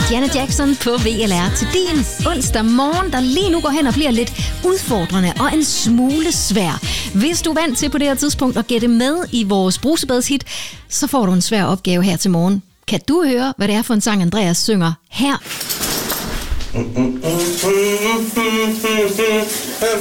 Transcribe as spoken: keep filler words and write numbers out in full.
Janet Jackson på V L R til din onsdag morgen, der lige nu går hen og bliver lidt udfordrende og en smule svær. Hvis du er vant til på det her tidspunkt at gætte med i vores brusebadshit, så får du en svær opgave her til morgen. Kan du høre, hvad det er for en sang, Andreas synger her?